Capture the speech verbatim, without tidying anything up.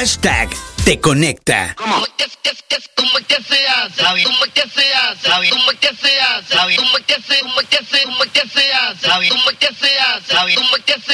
Hashtag te conecta. ¿Cómo? ¿Cómo que, que, que, cómo que se hace? ¿Cómo que se hace? ¿Cómo que se hace? ¿Cómo que se, cómo que se, cómo que se hace? ¿Cómo que se hace? ¿Cómo que se